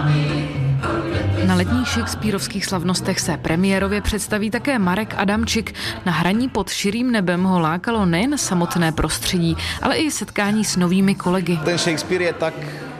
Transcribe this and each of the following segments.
Na letních shakespearovských slavnostech se premiérově představí také Marek Adamčik. Na hraní Pod širým nebem ho lákalo nejen samotné prostředí, ale i setkání s novými kolegy. Ten Shakespeare je tak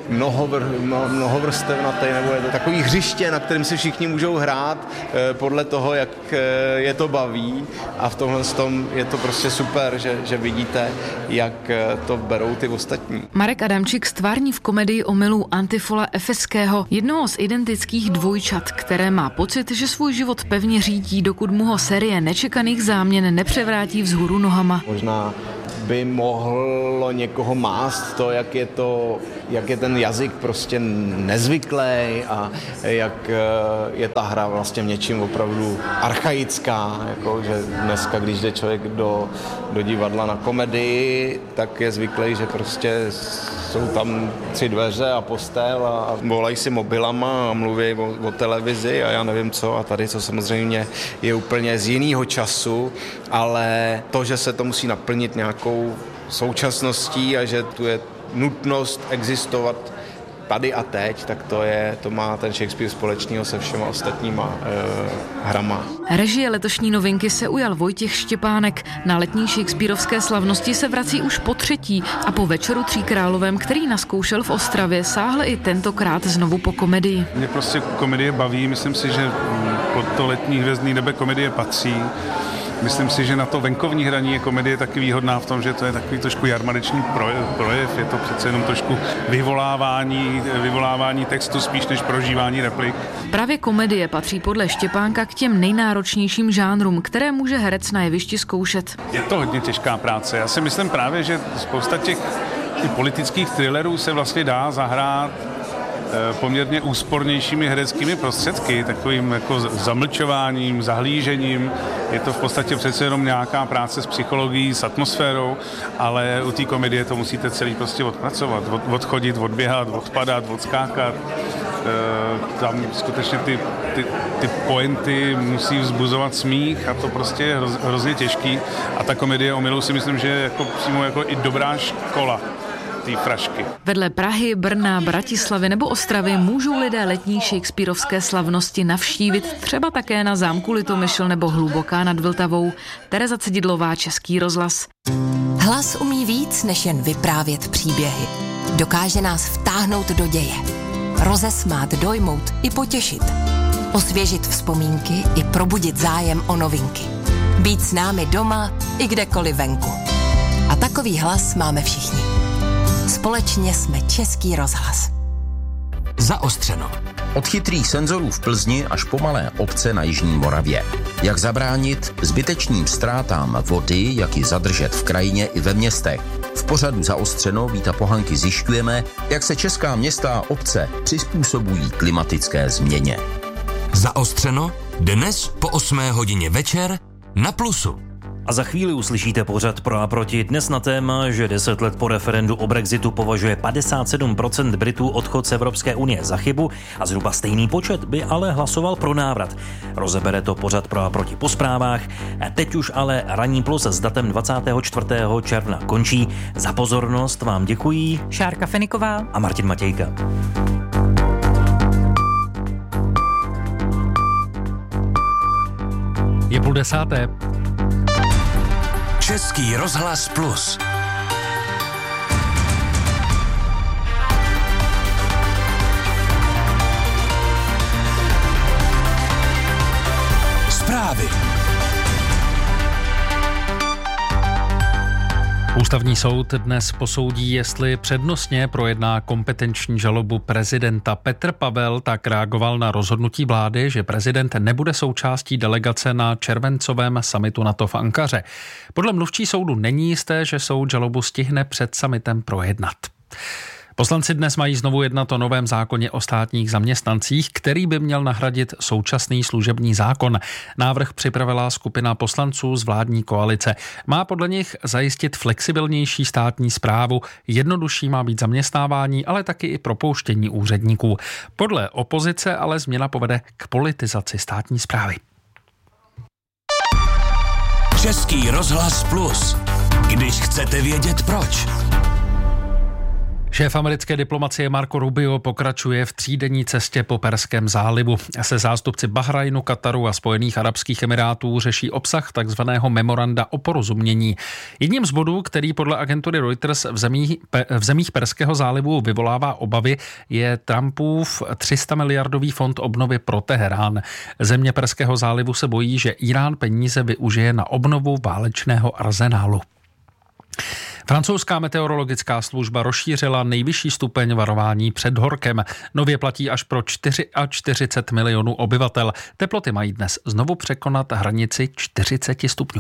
mnohovrstevnatý, nebo je to takový hřiště, na kterém si všichni můžou hrát podle toho, jak je to baví, a v tomhle tom je to prostě super, že vidíte, jak to berou ty ostatní. Marek Adamčik stvární v komedii omylů Antifola Efeského, jednoho z identických dvojčat, které má pocit, že svůj život pevně řídí, dokud mu ho série nečekaných záměn nepřevrátí vzhůru nohama. Možná by mohlo někoho mást to, jak je ten jazyk prostě nezvyklý a jak je ta hra vlastně v něčím opravdu archaická, jako že dneska, když jde člověk do divadla na komedii, tak je zvyklý, že prostě jsou tam 3 dveře a postel a volají si mobilama a mluví o televizi a já nevím co, a tady to samozřejmě je úplně z jiného času, ale to, že se to musí naplnit nějakou současností a že tu je nutnost existovat tady a teď, tak to má ten Shakespeare společného se všema ostatníma hrama. Režie letošní novinky se ujal Vojtěch Štěpánek. Na letní shakespearovské slavnosti se vrací už po 3. a po Večeru Tříkrálovém, který naskoušel v Ostravě, sáhl i tentokrát znovu po komedii. Mě prostě komedie baví, myslím si, že pod to letní hvězdný nebe komedie patří. Myslím si, že na to venkovní hraní je komedie taky výhodná v tom, že to je takový trošku jarmarečný projev, je to přece jenom trošku vyvolávání textu spíš než prožívání replik. Právě komedie patří podle Štěpánka k těm nejnáročnějším žánrům, které může herec na jevišti zkoušet. Je to hodně těžká práce. Já si myslím právě, že spousta těch politických thrillerů se vlastně dá zahrát poměrně úspornějšími hereckými prostředky, takovým jako zamlčováním, zahlížením. Je to v podstatě přece jenom nějaká práce s psychologií, s atmosférou, ale u té komedie to musíte celý prostě odpracovat, odchodit, odběhat, odpadat, odskákat. Tam skutečně ty pointy musí vzbuzovat smích a to prostě je hrozně těžký. A ta komedie omylů si myslím, že je jako přímo jako i dobrá škola té frašky. Vedle Prahy, Brna, Bratislavy nebo Ostravy můžou lidé letní shakespearovské slavnosti navštívit třeba také na zámku Litomyšl nebo Hluboká nad Vltavou. Tereza Cedidlová, Český rozhlas. Hlas umí víc, než jen vyprávět příběhy. Dokáže nás vtáhnout do děje. Rozesmát, dojmout i potěšit. Osvěžit vzpomínky i probudit zájem o novinky. Být s námi doma i kdekoliv venku. A takový hlas máme všichni. Společně jsme Český rozhlas. Zaostřeno. Od chytrých senzorů v Plzni až po malé obce na jižní Moravě. Jak zabránit zbytečným ztrátám vody, jak ji zadržet v krajině i ve městech. V pořadu Zaostřeno Víta Pohanky zjišťujeme, jak se česká města a obce přizpůsobují klimatické změně. Zaostřeno dnes po 8 hodině večer na Plusu. A za chvíli uslyšíte pořad Pro a proti, dnes na téma, že 10 let po referendu o Brexitu považuje 57% Britů odchod z Evropské unie za chybu a zhruba stejný počet by ale hlasoval pro návrat. Rozebere to pořad Pro a proti po zprávách. Teď už ale ranní Plus s datem 24. června končí. Za pozornost vám děkují Šárka Feniková a Martin Matějka. Je 9:30. Český rozhlas Plus. Zprávy. Ústavní soud dnes posoudí, jestli přednostně projedná kompetenční žalobu prezidenta. Petr Pavel tak reagoval na rozhodnutí vlády, že prezident nebude součástí delegace na červencovém summitu NATO v Ankaře. Podle mluvčí soudu není jisté, že soud žalobu stihne před summitem projednat. Poslanci dnes mají znovu jednat o novém zákoně o státních zaměstnancích, který by měl nahradit současný služební zákon. Návrh připravila skupina poslanců z vládní koalice. Má podle nich zajistit flexibilnější státní správu, jednodušší má být zaměstnávání, ale taky i propouštění úředníků. Podle opozice ale změna povede k politizaci státní správy. Český rozhlas Plus. Když chcete vědět proč. Šéf americké diplomacie Marco Rubio pokračuje v třídenní cestě po Perském zálivu. Se zástupci Bahrajnu, Kataru a Spojených arabských emirátů řeší obsah takzvaného memoranda o porozumění. Jedním z bodů, který podle agentury Reuters v zemích Perského zálivu vyvolává obavy, je Trumpův 300 miliardový fond obnovy pro Teherán. Země Perského zálivu se bojí, že Irán peníze využije na obnovu válečného arzenálu. Francouzská meteorologická služba rozšířila nejvyšší stupeň varování před horkem. Nově platí až pro 44 milionů obyvatel. Teploty mají dnes znovu překonat hranici 40 stupňů.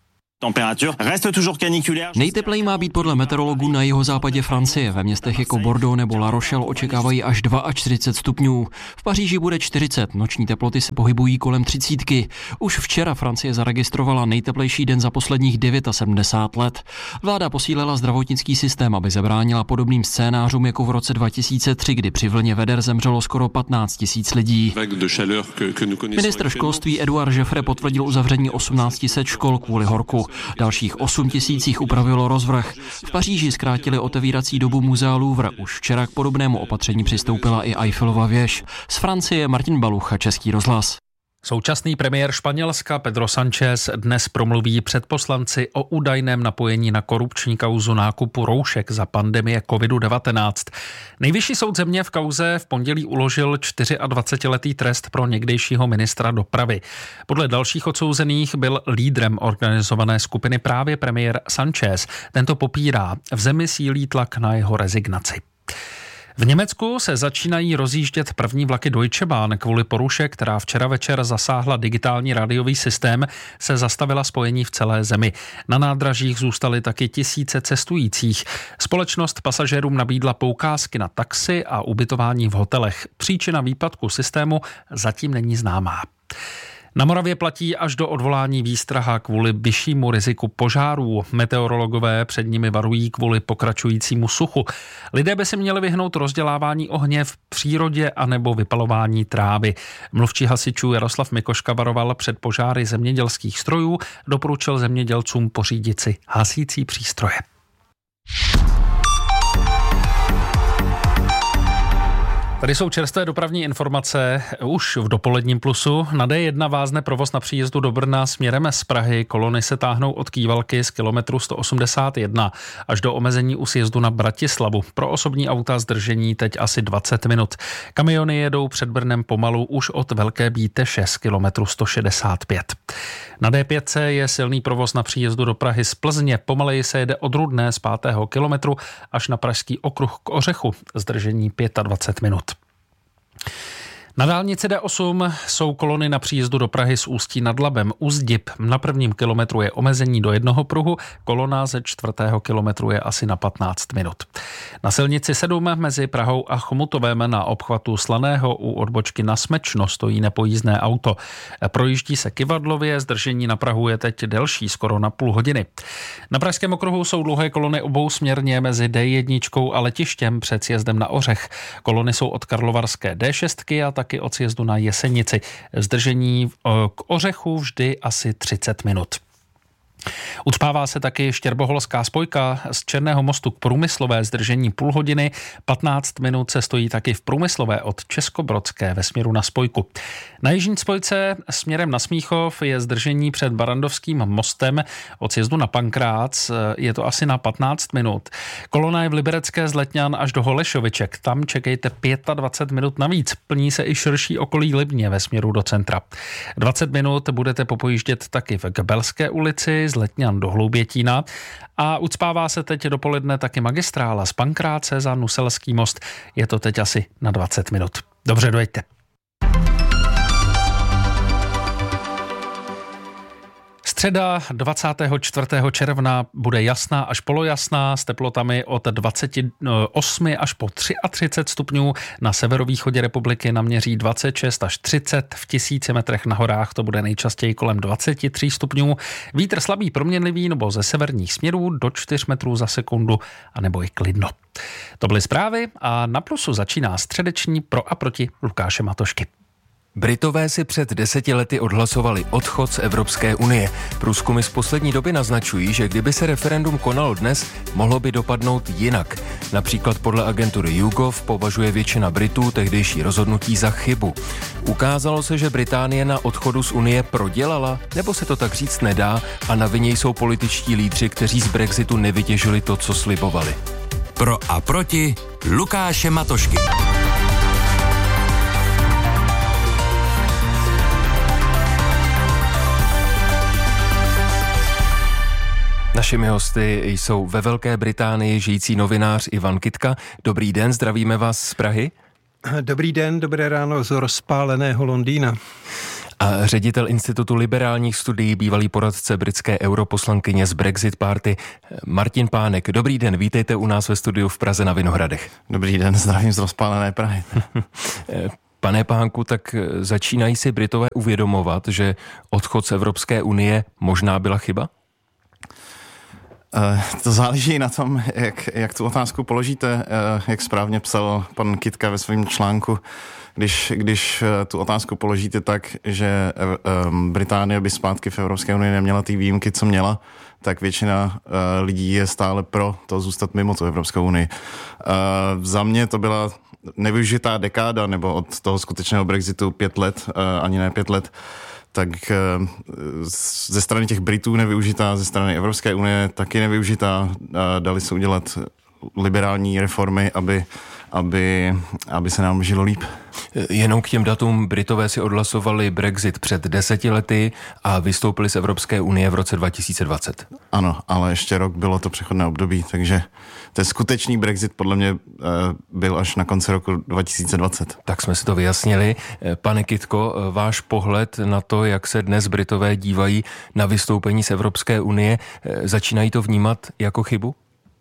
Nejtepleji má být podle meteorologů na jihozápadě Francie. Ve městech jako Bordeaux nebo La Rochelle očekávají až 42 stupňů. V Paříži bude 40, noční teploty se pohybují kolem 30. Už včera Francie zaregistrovala nejteplejší den za posledních 79 let. Vláda posílila zdravotnický systém, aby zabránila podobným scénářům jako v roce 2003, kdy při vlně veder zemřelo skoro 15 000 lidí. Ministr školství Edouard Jeffre potvrdil uzavření 1800 škol kvůli horku. Dalších 8 000 upravilo rozvrh. V Paříži zkrátili otevírací dobu muzea Louvre. Už včera k podobnému opatření přistoupila i Eiffelova věž. Z Francie Martin Balucha, Český rozhlas. Současný premiér Španělska Pedro Sánchez dnes promluví před poslanci o údajném napojení na korupční kauzu nákupu roušek za pandemie COVID-19. Nejvyšší soud země v kauze v pondělí uložil 24letý trest pro někdejšího ministra dopravy. Podle dalších odsouzených byl lídrem organizované skupiny právě premiér Sánchez. Tento popírá. V zemi sílí tlak na jeho rezignaci. V Německu se začínají rozjíždět první vlaky Deutsche Bahn. Kvůli poruše, která včera večer zasáhla digitální rádiový systém, se zastavila spojení v celé zemi. Na nádražích zůstaly taky tisíce cestujících. Společnost pasažérům nabídla poukázky na taxi a ubytování v hotelech. Příčina výpadku systému zatím není známá. Na Moravě platí až do odvolání výstraha kvůli vyššímu riziku požárů. Meteorologové před nimi varují kvůli pokračujícímu suchu. Lidé by si měli vyhnout rozdělávání ohně v přírodě anebo vypalování trávy. Mluvčí hasičů Jaroslav Mikoška varoval před požáry zemědělských strojů, doporučil zemědělcům pořídit si hasící přístroje. Tady jsou čerstvé dopravní informace už v dopoledním plusu. Na D1 vázne provoz na příjezdu do Brna směrem z Prahy. Kolony se táhnou od Kývalky z kilometru 181 až do omezení u sjezdu na Bratislavu. Pro osobní auta zdržení teď asi 20 minut. Kamiony jedou před Brnem pomalu už od Velké Bíteše z kilometru 165. Na D5 je silný provoz na příjezdu do Prahy z Plzně. Pomaleji se jede od Rudné z 5. kilometru až na Pražský okruh k Ořechu. Zdržení 25 minut. Na dálnici D8 jsou kolony na příjezdu do Prahy z Ústí nad Labem u Zdib. Na prvním kilometru je omezení do jednoho pruhu, kolona ze 4. kilometru je asi na 15 minut. Na silnici 7 mezi Prahou a Chomutovem na obchvatu Slaného u odbočky na Smečno stojí nepojízdné auto. Projíždí se kyvadlově, zdržení na Prahu je teď delší, skoro na půl hodiny. Na Pražském okruhu jsou dlouhé kolony obousměrně mezi D1 a letištěm před sjezdem na Ořech. Kolony jsou od karlovarské D6 a taky od sjezdu na Jesenici. Zdržení k Ořechu vždy asi 30 minut. Ucpává se taky štěrboholská spojka z Černého mostu k Průmyslové, zdržení půl hodiny, 15 minut se stojí taky v Průmyslové od Českobrodské ve směru na spojku. Na jižní spojce směrem na Smíchov je zdržení před Barandovským mostem od sjezdu na Pankrác, je to asi na 15 minut. Kolona je v Liberecké z Letňan až do Holešoviček, tam čekejte 25 minut navíc, plní se i širší okolí Libně ve směru do centra. 20 minut budete popojíždět taky v Gebelské ulici, z Letňan do Hloubětína a ucpává se teď dopoledne taky magistrála z Pankráce za Nuselský most. Je to teď asi na 20 minut. Dobře, dojďte. Středa 24. června bude jasná až polojasná s teplotami od 28 až po 33 stupňů. Na severovýchodě republiky naměří 26 až 30, v 1000 metrech na horách to bude nejčastěji kolem 23 stupňů. Vítr slabý proměnlivý nebo ze severních směrů do 4 metrů za sekundu a nebo i klidno. To byly zprávy a na Plusu začíná středeční pro a proti Lukáše Matošky. Britové si před 10 lety odhlasovali odchod z Evropské unie. Průzkumy z poslední doby naznačují, že kdyby se referendum konalo dnes, mohlo by dopadnout jinak. Například podle agentury YouGov považuje většina Britů tehdejší rozhodnutí za chybu. Ukázalo se, že Británie na odchodu z unie prodělala, nebo se to tak říct nedá a na vině jsou političtí lídři, kteří z Brexitu nevytěžili to, co slibovali. Pro a proti Lukáše Matošky. Našimi hosty jsou ve Velké Británii žijící novinář Ivan Kytka. Dobrý den, zdravíme vás z Prahy. Dobrý den, dobré ráno z rozpáleného Londýna. A ředitel Institutu liberálních studií, bývalý poradce britské europoslankyně z Brexit Party Martin Pánek. Dobrý den, vítejte u nás ve studiu v Praze na Vinohradech. Dobrý den, zdravím z rozpálené Prahy. Pane Pánku, tak začínají si Britové uvědomovat, že odchod z Evropské unie možná byla chyba? To záleží na tom, jak tu otázku položíte, jak správně psal pan Kytka ve svém článku. Když tu otázku položíte tak, že Británie by zpátky v Evropské unii neměla ty výjimky, co měla, tak většina lidí je stále pro to zůstat mimo tu Evropskou unii. Za mě to byla nevyužitá dekáda, nebo od toho skutečného Brexitu 5 let, ani ne 5 let, tak ze strany těch Britů nevyužitá, ze strany Evropské unie taky nevyužitá. Dali se udělat liberální reformy, aby se nám žilo líp. Jenom k těm datům, Britové si odhlasovali Brexit před 10 lety a vystoupili z Evropské unie v roce 2020. Ano, ale ještě rok bylo to přechodné období, takže ten skutečný Brexit podle mě byl až na konci roku 2020. Tak jsme si to vyjasnili. Pane Kytko, váš pohled na to, jak se dnes Britové dívají na vystoupení z Evropské unie, začínají to vnímat jako chybu?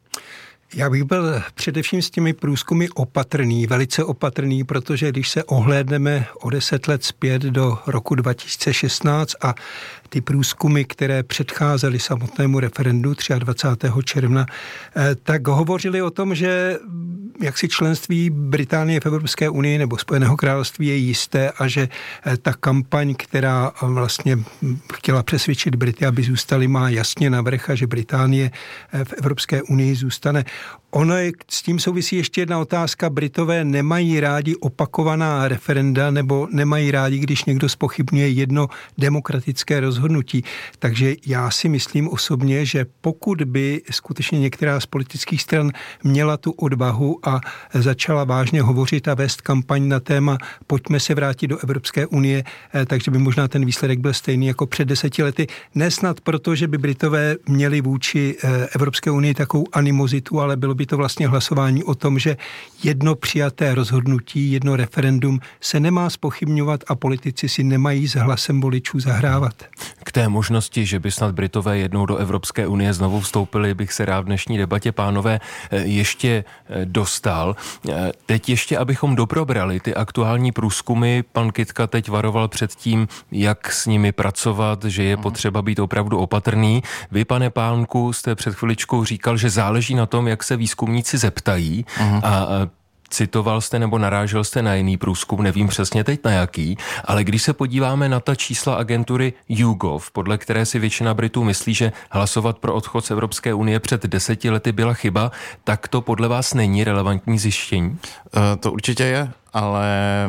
Já bych byl především s těmi průzkumy opatrný, velice opatrný, protože když se ohlédneme o 10 let zpět do roku 2016 a ty průzkumy, které předcházely samotnému referendu 23. června, tak hovořili o tom, že jaksi členství Británie v Evropské unii nebo Spojeného království je jisté a že ta kampaň, která vlastně chtěla přesvědčit Brity, aby zůstali, má jasně navrch a že Británie v Evropské unii zůstane. Ono s tím souvisí ještě jedna otázka. Britové nemají rádi opakovaná referenda nebo nemají rádi, když někdo zpochybňuje jedno demokratické rozhodnutí. Takže já si myslím osobně, že pokud by skutečně některá z politických stran měla tu odvahu a začala vážně hovořit a vést kampaň na téma pojďme se vrátit do Evropské unie, takže by možná ten výsledek byl stejný jako před 10 lety. Nesnad proto, že by Britové měli vůči Evropské unii takovou animozitu, ale bylo by to vlastně hlasování o tom, že jedno přijaté rozhodnutí, jedno referendum se nemá zpochybňovat a politici si nemají s hlasem voličů zahrávat. K té možnosti, že by snad Britové jednou do Evropské unie znovu vstoupili, bych se rád v dnešní debatě, pánové, ještě dostal. Teď ještě, abychom doprobrali ty aktuální průzkumy, pan Kytka teď varoval před tím, jak s nimi pracovat, že je potřeba být opravdu opatrný. Vy, pane Pánku, jste před chviličkou říkal, že záleží na tom, jak se výzkumníci zeptají a citoval jste nebo narážel jste na jiný průzkum, nevím přesně teď na jaký, ale když se podíváme na ta čísla agentury YouGov, podle které si většina Britů myslí, že hlasovat pro odchod z Evropské unie před 10 lety byla chyba, tak to podle vás není relevantní zjištění? To určitě je, ale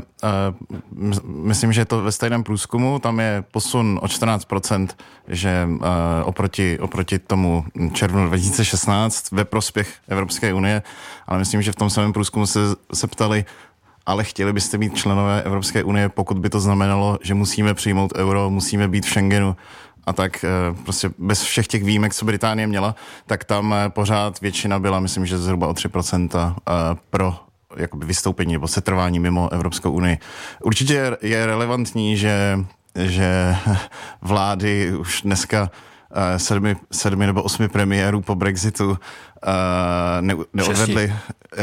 myslím, že to ve stejném průzkumu, tam je posun o 14%, že oproti tomu červnu 2016 ve prospěch Evropské unie, ale myslím, že v tom samém průzkumu se ptali, ale chtěli byste být členové Evropské unie, pokud by to znamenalo, že musíme přijmout euro, musíme být v Schengenu, a tak prostě bez všech těch výjimek, co Británie měla, tak tam pořád většina byla, myslím, že zhruba o 3% pro jakoby vystoupení nebo setrvání mimo Evropskou unii. Určitě je relevantní, že vlády už dneska 7 nebo 8 premiérů po Brexitu neodvedli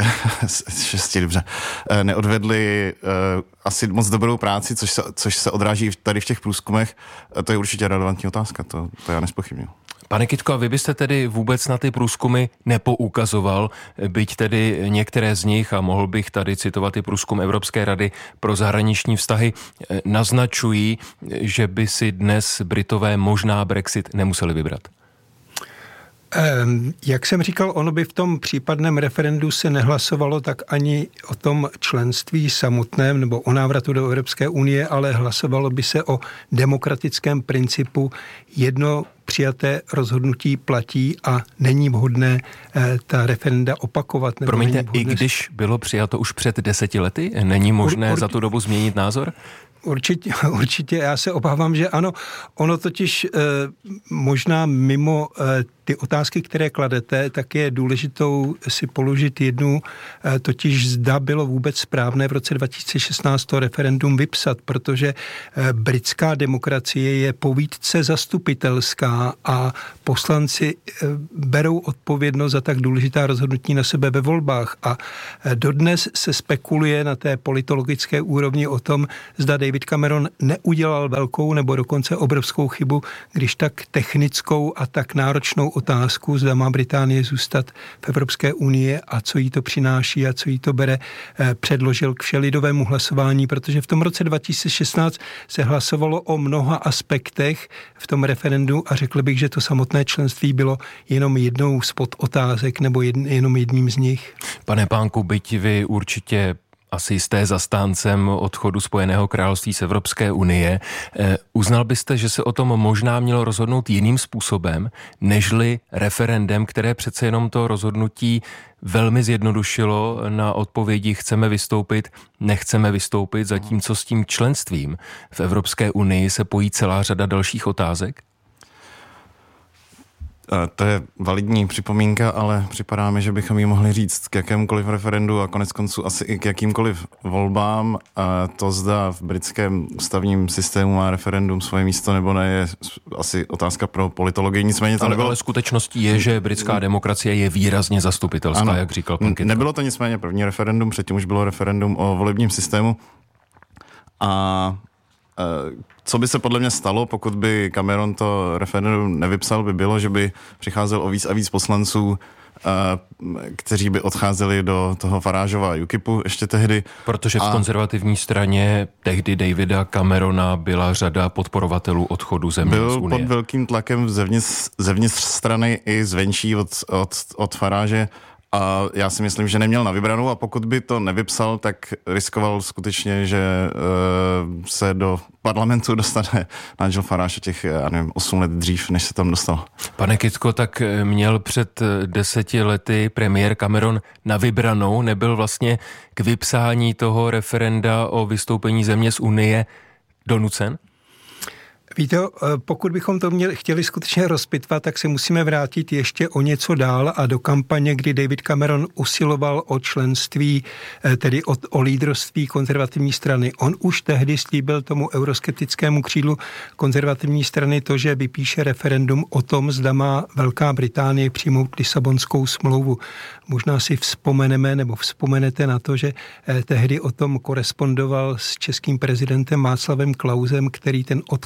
6, dobře, neodvedli asi moc dobrou práci, což se odráží tady v těch průzkumech. To je určitě relevantní otázka, to já nezpochybnuju. Pane Kytko, a vy byste tedy vůbec na ty průzkumy nepoukazoval, byť tedy některé z nich, a mohl bych tady citovat i průzkum Evropské rady pro zahraniční vztahy, naznačují, že by si dnes Britové možná Brexit nemuseli vybrat? Jak jsem říkal, ono by v tom případném referendu se nehlasovalo tak ani o tom členství samotném nebo o návratu do Evropské unie, ale hlasovalo by se o demokratickém principu. Jedno přijaté rozhodnutí platí a není vhodné ta referenda opakovat. Promiňte, i když bylo přijato už před 10 lety, není možné za tu dobu změnit názor? Určitě, já se obávám, že ano. Ono totiž možná mimo ty otázky, které kladete, tak je důležitou si položit jednu, totiž zda bylo vůbec správné v roce 2016 to referendum vypsat, protože britská demokracie je povídce zastupitelská a poslanci berou odpovědnost za tak důležitá rozhodnutí na sebe ve volbách a dodnes se spekuluje na té politologické úrovni o tom, zda David Cameron neudělal velkou nebo dokonce obrovskou chybu, když tak technickou a tak náročnou otázku, zda má Británie zůstat v Evropské unii a co jí to přináší a co jí to bere, předložil k všelidovému hlasování, protože v tom roce 2016 se hlasovalo o mnoha aspektech v tom referendu a řekl bych, že to samotné členství bylo jenom jednou z podotázek nebo jenom jedním z nich. Pane Pánku, byť vy určitě asi jste zastáncem odchodu Spojeného království z Evropské unie. Uznal byste, že se o tom možná mělo rozhodnout jiným způsobem, nežli referendem, které přece jenom to rozhodnutí velmi zjednodušilo na odpovědi chceme vystoupit, nechceme vystoupit, zatímco s tím členstvím v Evropské unii se pojí celá řada dalších otázek? To je validní připomínka, ale připadá mi, že bychom ji mohli říct k jakémukoliv referendu a konec konců asi i k jakýmkoliv volbám. A to zda v britském ústavním systému má referendum svoje místo nebo ne, je asi otázka pro politologii. Nicméně to nebylo... Ale skutečností je, že britská demokracie je výrazně zastupitelská, ano, jak říkal pan Kytko. Nebylo to nicméně první referendum, předtím už bylo referendum o volebním systému. A co by se podle mě stalo, pokud by Cameron to referendum nevypsal, by bylo, že by přicházel o víc a víc poslanců, kteří by odcházeli do toho Farageova UKIPu ještě tehdy. Protože v konzervativní straně tehdy Davida Camerona byla řada podporovatelů odchodu země z unie. Byl pod velkým tlakem zevnitř strany i zvenčí od Farage. A já si myslím, že neměl na vybranou a pokud by to nevypsal, tak riskoval skutečně, že se do parlamentu dostane Nigel Farage těch, 8 let dřív, než se tam dostal. Pane Kytko, tak měl před 10 lety premiér Cameron na vybranou, nebyl vlastně k vypsání toho referenda o vystoupení země z Unie donucen? Víte, pokud bychom to chtěli skutečně rozpitvat, tak se musíme vrátit ještě o něco dál a do kampaně, kdy David Cameron usiloval o členství, tedy o lídrovství konzervativní strany. On už tehdy slíbil tomu euroskeptickému křídlu konzervativní strany to, že vypíše referendum o tom, zda má Velká Británie přijmout Lisabonskou smlouvu. Možná si vzpomenete na to, že tehdy o tom korespondoval s českým prezidentem Václavem Klausem, který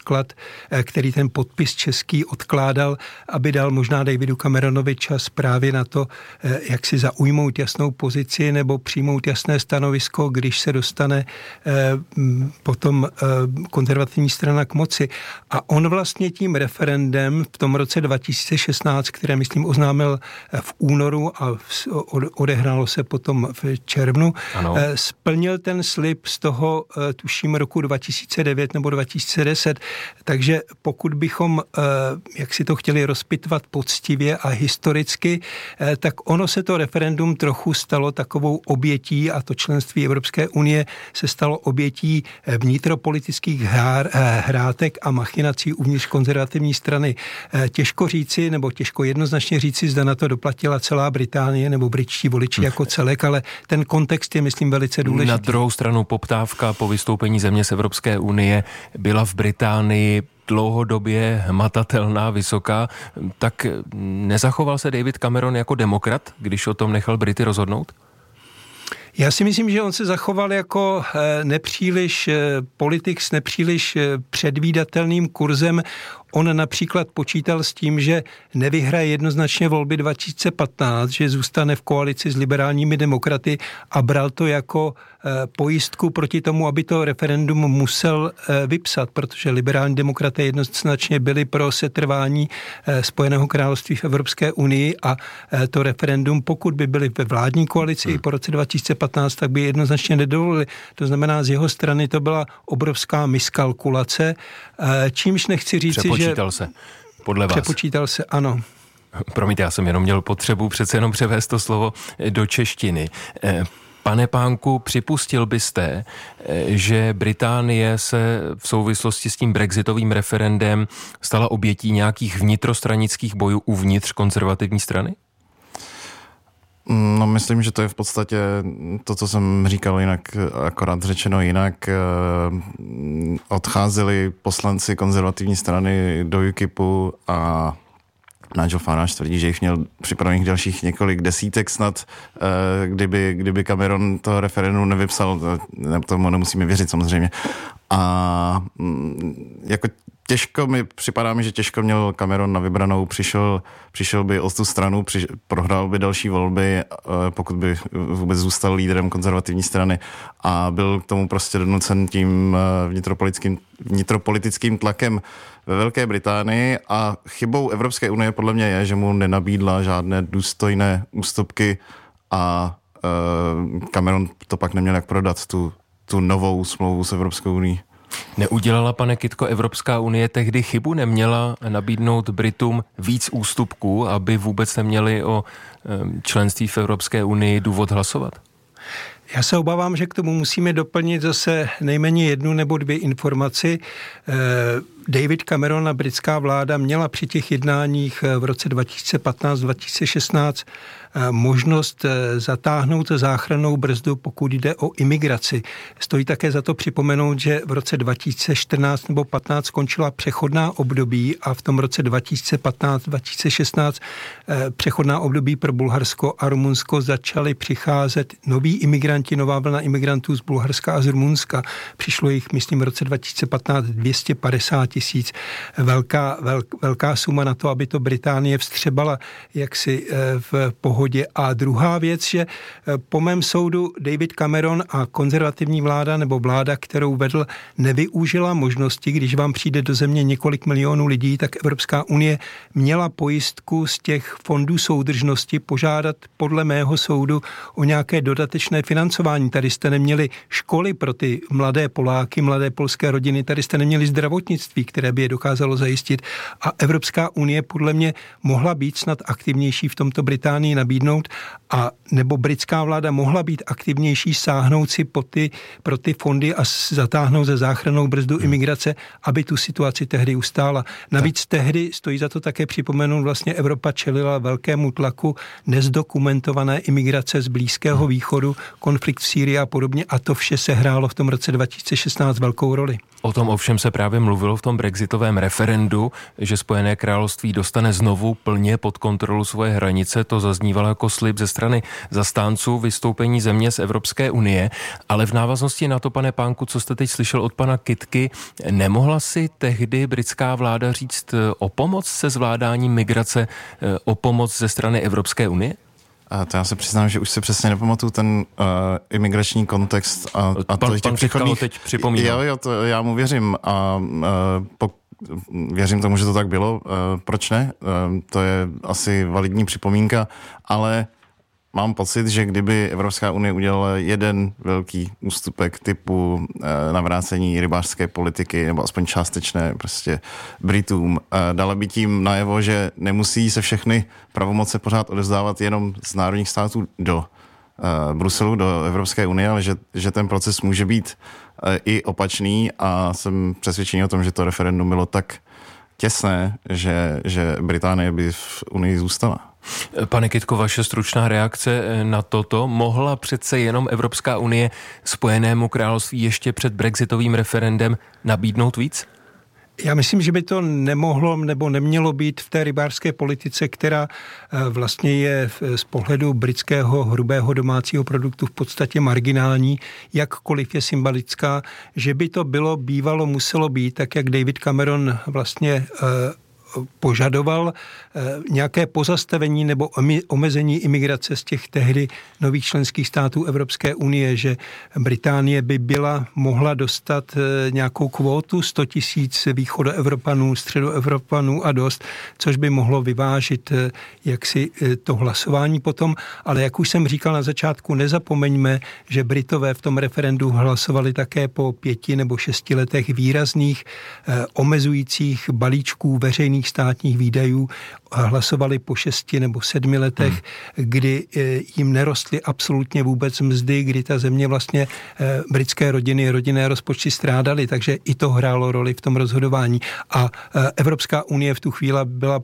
ten podpis český odkládal, aby dal možná Davidu Cameronovi čas právě na to, jak si zaujmout jasnou pozici nebo přijmout jasné stanovisko, když se dostane potom konzervativní strana k moci. A on vlastně tím referendem v tom roce 2016, které myslím oznámil v únoru a odehrálo se potom v červnu, splnil ten slib z toho, tuším, roku 2009 nebo 2010. Takže pokud bychom, jak si to chtěli rozpitvat poctivě a historicky, tak ono se to referendum trochu stalo takovou obětí a to členství Evropské unie se stalo obětí vnitropolitických hrátek a machinací uvnitř konzervativní strany. Těžko říci, nebo těžko jednoznačně říci, zda na to doplatila celá Británie nebo britští voliči jako celek, ale ten kontext je, myslím, velice důležitý. Na druhou stranu poptávka po vystoupení země z Evropské unie byla v Británii dlouhodobě hmatatelná, vysoká, tak nezachoval se David Cameron jako demokrat, když o tom nechal Brity rozhodnout? Já si myslím, že on se zachoval jako nepříliš politik s nepříliš předvídatelným kurzem. on například počítal s tím, že nevyhraje jednoznačně volby 2015, že zůstane v koalici s liberálními demokraty a bral to jako pojistku proti tomu, aby to referendum musel vypsat, protože liberální demokraté jednoznačně byli pro setrvání Spojeného království v Evropské unii a to referendum, pokud by byli ve vládní koalici i po roce 2015, tak by jednoznačně nedovolili. To znamená, z jeho strany to byla obrovská miskalkulace, čímž nechci říci, Přepočítal se, podle vás. Přepočítal se, ano. Promiňte, já jsem jenom měl potřebu přece jenom převést to slovo do češtiny. Pane Pánku, připustil byste, že Británie se v souvislosti s tím brexitovým referendem stala obětí nějakých vnitrostranických bojů uvnitř konzervativní strany? No, myslím, že to je v podstatě to, co jsem říkal jinak, akorát řečeno jinak. Odcházeli poslanci konzervativní strany do UKIPu a Nigel Farage tvrdí, že jich měl připravených dalších několik desítek snad, kdyby Cameron to referendum nevypsal, tomu nemusíme věřit samozřejmě. A jako připadá mi, že těžko měl Cameron na vybranou, přišel by o tu stranu, prohrál by další volby, pokud by vůbec zůstal lídrem konzervativní strany a byl k tomu prostě donucen tím vnitropolitickým tlakem ve Velké Británii a chybou Evropské unie podle mě je, že mu nenabídla žádné důstojné ústupky a Cameron to pak neměl jak prodat, tu novou smlouvu s Evropskou unií. Neudělala, pane Kytko, Evropská unie tehdy chybu? Neměla nabídnout Britům víc ústupků, aby vůbec neměli o členství v Evropské unii důvod hlasovat? Já se obávám, že k tomu musíme doplnit zase nejméně jednu nebo dvě informaci. David Cameron a britská vláda měla při těch jednáních v roce 2015-2016 možnost zatáhnout záchrannou brzdu, pokud jde o imigraci. Stojí také za to připomenout, že v roce 2014 nebo 15 skončila přechodná období a v tom roce 2015-2016 přechodná období pro Bulharsko a Rumunsko začaly přicházet noví imigranti, nová vlna imigrantů z Bulharska a z Rumunska. Přišlo jich, myslím, v roce 2015 250 000. Velká suma na to, aby to Británie vstřebala jaksi v pohodě. A druhá věc, že po mém soudu David Cameron a konzervativní vláda nebo vláda, kterou vedl, nevyužila možnosti, když vám přijde do země několik milionů lidí, tak Evropská unie měla pojistku z těch fondů soudržnosti požádat podle mého soudu o nějaké dodatečné financování. Tady jste neměli školy pro ty mladé Poláky, mladé polské rodiny, tady jste neměli zdravotnictví, které by je dokázalo zajistit a Evropská unie podle mě mohla být snad aktivnější v tomto Británii nabídnout a nebo britská vláda mohla být aktivnější, sáhnout si pro ty fondy a zatáhnout ze záchrannou brzdu imigrace, aby tu situaci tehdy ustála. Navíc tehdy stojí za to také připomenout, vlastně Evropa čelila velkému tlaku nezdokumentované imigrace z Blízkého východu, konflikt v Sýrii a podobně a to vše se hrálo v tom roce 2016 velkou roli. O tom ovšem se právě mluvilo v tom brexitovém referendu, že Spojené království dostane znovu plně pod kontrolu svoje hranice. To zaznívalo jako slib ze strany zastánců vystoupení země z Evropské unie. Ale v návaznosti na to, pane Pánku, co jste teď slyšel od pana Kytky, nemohla si tehdy britská vláda říct o pomoc se zvládáním migrace, o pomoc ze strany Evropské unie? To já se přiznám, že už si přesně nepamatuju ten imigrační kontext a to těch přichodných... teď připomínal. Jo, to já mu věřím a věřím tomu, že to tak bylo. Proč ne? To je asi validní připomínka, ale mám pocit, že kdyby Evropská unie udělala jeden velký ústupek typu navrácení rybářské politiky, nebo aspoň částečné prostě Britům, dala by tím najevo, že nemusí se všechny pravomoce pořád odevzdávat jenom z národních států do Bruselu, do Evropské unie, ale že ten proces může být i opačný a jsem přesvědčený o tom, že to referendum bylo tak těsné, že Británie by v Unii zůstala. Pane Kytko, vaše stručná reakce na toto. Mohla přece jenom Evropská unie Spojenému království ještě před brexitovým referendem nabídnout víc? Já myslím, že by to nemohlo nebo nemělo být v té rybářské politice, která vlastně je z pohledu britského hrubého domácího produktu v podstatě marginální, jakkoliv je symbolická, že by to bývalo muselo být, tak jak David Cameron vlastně požadoval nějaké pozastavení nebo omezení imigrace z těch tehdy nových členských států Evropské unie, že Británie by mohla dostat nějakou kvótu 100 000 východoevropanů, středoevropanů a dost, což by mohlo vyvážit jaksi to hlasování potom, ale jak už jsem říkal na začátku, nezapomeňme, že Britové v tom referendu hlasovali také po 5 nebo 6 letech výrazných omezujících balíčků veřejných státních výdajů, hlasovali po 6 nebo 7 letech, kdy jim nerostly absolutně vůbec mzdy, kdy ta země vlastně britské rodinné rozpočty strádaly, takže i to hrálo roli v tom rozhodování. A Evropská unie v tu chvíli byla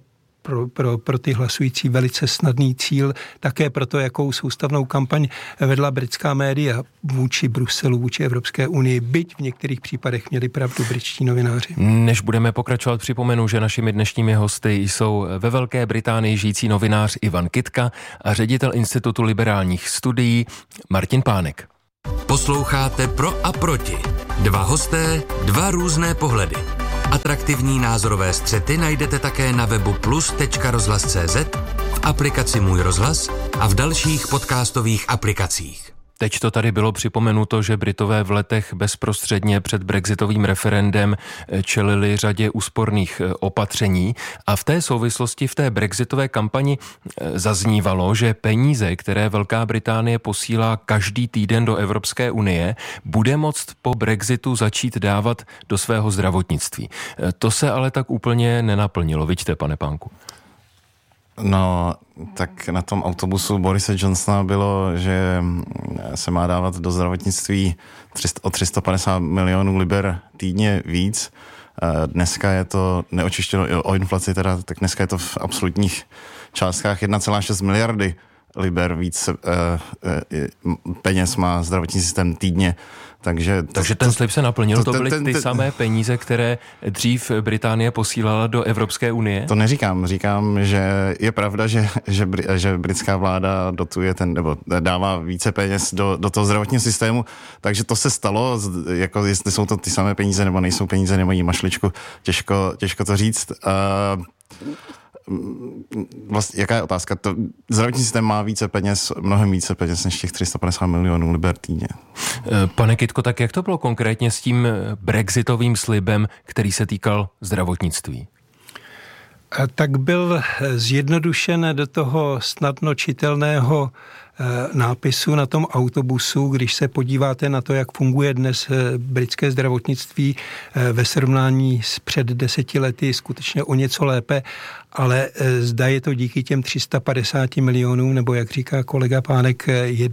pro ty hlasující velice snadný cíl, také proto, jakou soustavnou kampaň vedla britská média vůči Bruselu, vůči Evropské unii, byť v některých případech měli pravdu britští novináři. Než budeme pokračovat, připomenu, že našimi dnešními hosty jsou ve Velké Británii žijící novinář Ivan Kytka a ředitel Institutu liberálních studií Martin Pánek. Posloucháte Pro a proti. Dva hosté, dva různé pohledy. Atraktivní názorové střety najdete také na webu plus.rozhlas.cz, v aplikaci Můj rozhlas a v dalších podcastových aplikacích. Teď to tady bylo připomenuto, že Britové v letech bezprostředně před brexitovým referendem čelili řadě úsporných opatření a v té souvislosti v té brexitové kampani zaznívalo, že peníze, které Velká Británie posílá každý týden do Evropské unie, bude moct po brexitu začít dávat do svého zdravotnictví. To se ale tak úplně nenaplnilo, vidíte, pane Pánku? No, tak na tom autobusu Borise Johnsona bylo, že se má dávat do zdravotnictví o 350 milionů liber týdně víc. Dneska je to neočištěno o inflaci, tak dneska je to v absolutních částkách 1,6 miliardy liber víc peněz má zdravotní systém týdně. Takže ten slib se naplnil, to byly ty samé peníze, které dřív Británie posílala do Evropské unie? To neříkám, říkám, že je pravda, že britská vláda dotuje nebo dává více peněz do toho zdravotního systému, takže to se stalo, jako jestli jsou to ty samé peníze nebo nejsou peníze, nemají mašličku, těžko to říct. Vlastně, jaká je otázka? Zdravotní systém má více peněz, mnohem více peněz než těch 350 milionů liber týdně. Pane Kytko, tak jak to bylo konkrétně s tím brexitovým slibem, který se týkal zdravotnictví? Tak byl zjednodušen do toho snadno čitelného nápisu na tom autobusu, když se podíváte na to, jak funguje dnes britské zdravotnictví ve srovnání s před 10 lety, skutečně o něco lépe, ale zda je to díky těm 350 milionům, nebo jak říká kolega Pánek,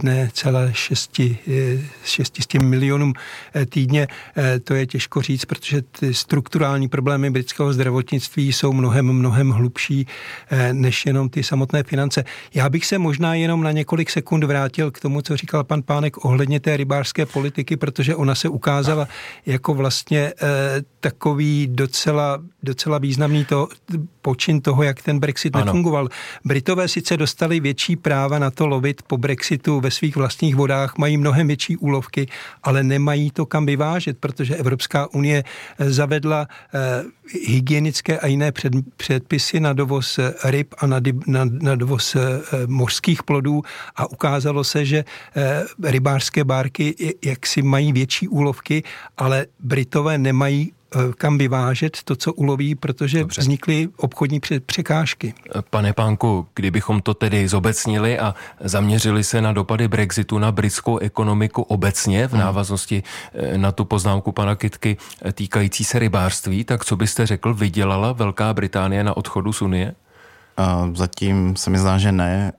1,6 milionům týdně, to je těžko říct, protože ty strukturální problémy britského zdravotnictví jsou mnohem hlubší než jenom ty samotné finance. Já bych se možná jenom na několik sekund vrátil k tomu, co říkal pan Pánek ohledně té rybářské politiky, protože ona se ukázala jako vlastně takový docela významný počin toho, jak ten Brexit nefungoval. Britové sice dostali větší práva na to lovit po Brexitu ve svých vlastních vodách, mají mnohem větší úlovky, ale nemají to kam vyvážet, protože Evropská unie zavedla hygienické a jiné předpisy na dovoz ryb a na dovoz mořských plodů a ukázalo se, že rybářské bárky jaksi mají větší úlovky, ale Britové nemají kam vyvážet to, co uloví, protože vznikly obchodní překážky. Pane Pánku, kdybychom to tedy zobecnili a zaměřili se na dopady Brexitu na britskou ekonomiku obecně v návaznosti na tu poznámku pana Kytky týkající se rybářství, tak co byste řekl, vydělala Velká Británie na odchodu z Unie? Zatím se mi zdá, že ne.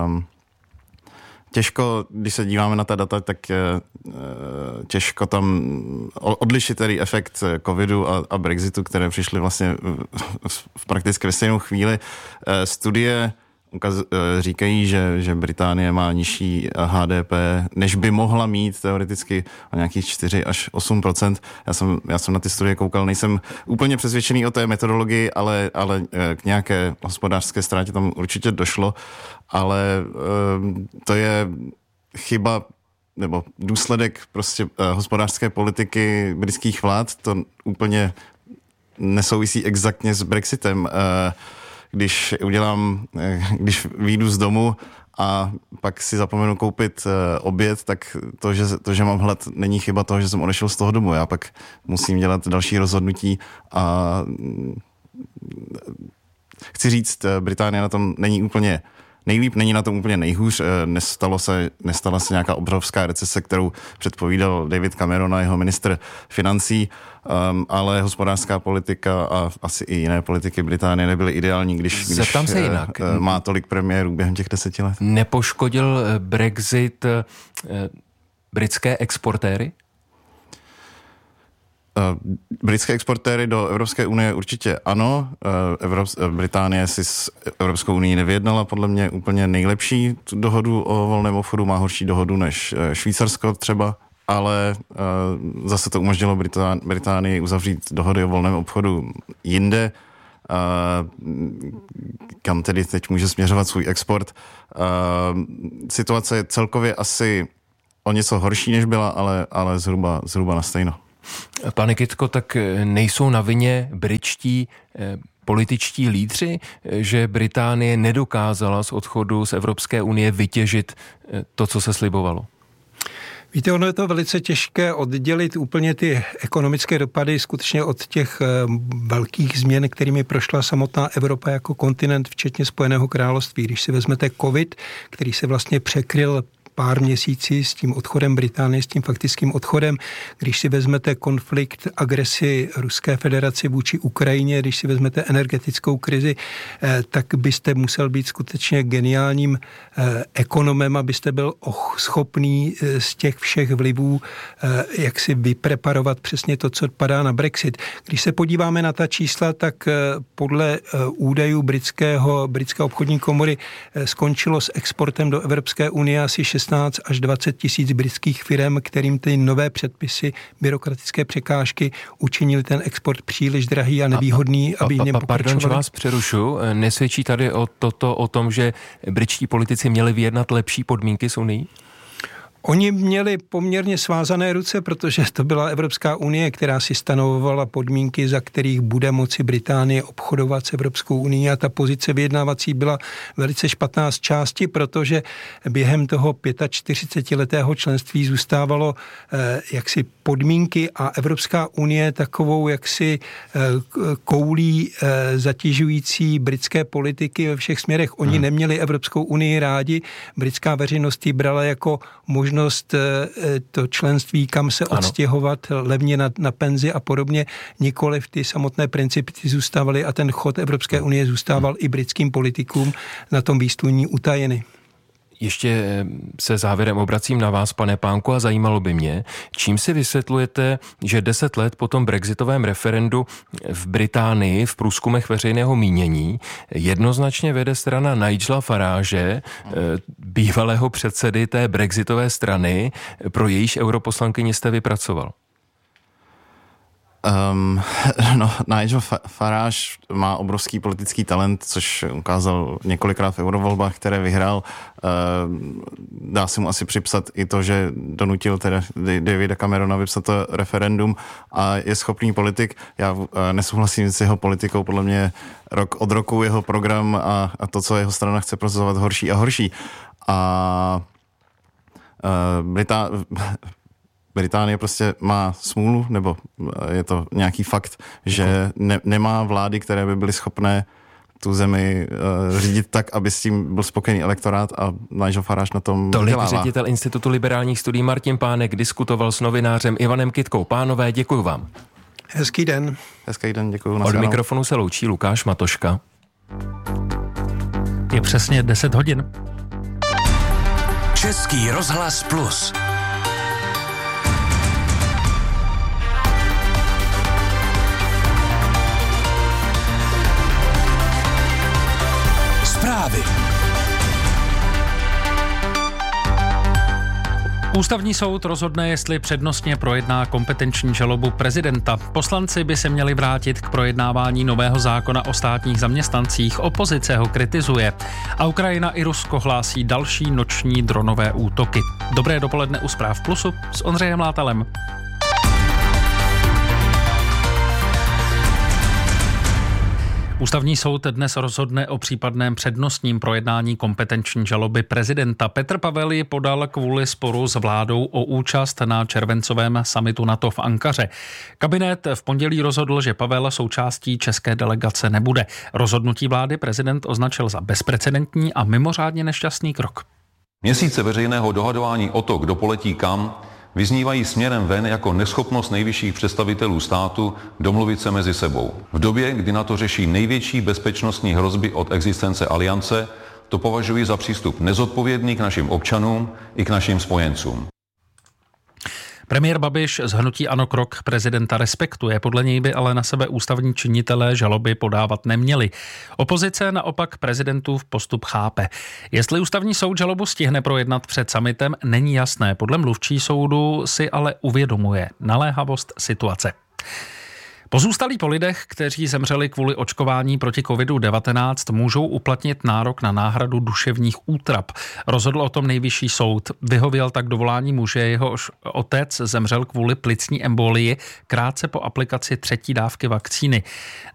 Těžko, když se díváme na ta data, tak těžko tam odlišit tedy efekt covidu a Brexitu, které přišly vlastně v prakticky ve stejnou chvíli. Studie říkají, že Británie má nižší HDP, než by mohla mít teoreticky o nějakých 4 až 8%. Já jsem na ty studie koukal, nejsem úplně přesvědčený o té metodologii, ale k nějaké hospodářské ztrátě tam určitě došlo, ale to je chyba nebo důsledek prostě hospodářské politiky britských vlád. To úplně nesouvisí exaktně s Brexitem. Když vyjdu z domu a pak si zapomenu koupit oběd, tak to, že mám hlad, není chyba toho, že jsem odešel z toho domu. Já pak musím dělat další rozhodnutí a chci říct, Británie na tom není úplně nejlíp, není na tom úplně nejhůř. Nestala se nějaká obrovská recese, kterou předpovídal David Cameron a jeho ministr financí, ale hospodářská politika a asi i jiné politiky Británie nebyly ideální, když se jinak. Má tolik premiérů během těch 10 let. Nepoškodil Brexit britské exportéry? Britské exportéry do Evropské unie určitě ano. Británie si s Evropskou unii nevyjednala podle mě úplně nejlepší tu dohodu o volném obchodu, má horší dohodu než Švýcarsko třeba, ale zase to umožnilo Británii uzavřít dohody o volném obchodu jinde, kam tedy teď může směřovat svůj export. Situace je celkově asi o něco horší, než byla, ale zhruba na stejno. Pane Kytko, tak nejsou na vině britští političtí lídři, že Británie nedokázala z odchodu z Evropské unie vytěžit to, co se slibovalo? Víte, ono je to velice těžké oddělit úplně ty ekonomické dopady skutečně od těch velkých změn, kterými prošla samotná Evropa jako kontinent, včetně Spojeného království. Když si vezmete covid, který se vlastně překryl pár měsíci s tím odchodem Británie, s tím faktickým odchodem. Když si vezmete konflikt, agresi Ruské federace vůči Ukrajině, když si vezmete energetickou krizi, tak byste musel být skutečně geniálním ekonomem, abyste byl schopný z těch všech vlivů jak si vypreparovat přesně to, co padá na Brexit. Když se podíváme na ta čísla, tak podle údajů britské obchodní komory skončilo s exportem do Evropské unie asi 16 až 20 tisíc britských firem, kterým ty nové předpisy, byrokratické překážky učinili ten export příliš drahý a nevýhodný, aby v něm pokračovali. Pardon, že vás přerušu. Nesvědčí tady o tom, že britští politici měli vyjednat lepší podmínky s Unií? Oni měli poměrně svázané ruce, protože to byla Evropská unie, která si stanovovala podmínky, za kterých bude moci Británie obchodovat s Evropskou unií, a ta pozice vyjednávací byla velice špatná z části, protože během toho 45letého členství zůstávalo jaksi podmínky a Evropská unie takovou jaksi koulí zatěžující britské politiky ve všech směrech. Oni neměli Evropskou unii rádi, britská veřejnost ji brala jako možnost to členství, kam se odstěhovat levně na penzi a podobně. Nikoliv ty samotné principy zůstávaly a ten chod Evropské unie zůstával i britským politikům na tom výsluní utajeny. Ještě se závěrem obracím na vás, pane Pánku, a zajímalo by mě, čím si vysvětlujete, že 10 let po tom brexitovém referendu v Británii v průzkumech veřejného mínění jednoznačně vede strana Nigela Farage, bývalého předsedy té brexitové strany, pro jejíž europoslankyni jste vypracoval? Nigel Farage má obrovský politický talent, což ukázal několikrát v eurovolbách, které vyhrál. Dá se mu asi připsat i to, že donutil teda Davida Camerona vypsat to referendum a je schopný politik. Já nesouhlasím s jeho politikou, podle mě rok od roku jeho program a to, co jeho strana chce prosazovat, horší a horší. A Británie prostě má smůlu, nebo je to nějaký fakt, že nemá vlády, které by byly schopné tu zemi řídit tak, aby s tím byl spokojený elektorát, a Nigel Farage na tom Tolik ředitel Institutu liberálních studií Martin Pánek diskutoval s novinářem Ivanem Kytkou. Pánové, děkuji vám. Hezký den. Hezký den, děkuji. Od mikrofonu se loučí Lukáš Matoška. Je přesně 10 hodin. Český rozhlas Plus. Zprávy. Ústavní soud rozhodne, jestli přednostně projedná kompetenční žalobu prezidenta. Poslanci by se měli vrátit k projednávání nového zákona o státních zaměstnancích. Opozice ho kritizuje. A Ukrajina i Rusko hlásí další noční dronové útoky. Dobré dopoledne u Zpráv Plusu s Ondřejem Látalem. Ústavní soud dnes rozhodne o případném přednostním projednání kompetenční žaloby prezidenta. Petr Pavel ji podal kvůli sporu s vládou o účast na červencovém summitu NATO v Ankaře. Kabinet v pondělí rozhodl, že Pavel součástí české delegace nebude. Rozhodnutí vlády prezident označil za bezprecedentní a mimořádně nešťastný krok. Měsíce veřejného dohadování o to, kdo poletí kam, vyznívají směrem ven jako neschopnost nejvyšších představitelů státu domluvit se mezi sebou. V době, kdy NATO řeší největší bezpečnostní hrozby od existence aliance, to považuji za přístup nezodpovědný k našim občanům i k našim spojencům. Premiér Babiš z hnutí ANO krok prezidenta respektuje, podle něj by ale na sebe ústavní činitelé žaloby podávat neměli. Opozice naopak prezidentův postup chápe. Jestli ústavní soud žalobu stihne projednat před summitem, není jasné. Podle mluvčí soudu si ale uvědomuje naléhavost situace. Pozůstalí po lidech, kteří zemřeli kvůli očkování proti COVID-19, můžou uplatnit nárok na náhradu duševních útrap. Rozhodl o tom nejvyšší soud. Vyhověl tak dovolání muže, jehož otec zemřel kvůli plicní embolii krátce po aplikaci 3. dávky vakcíny.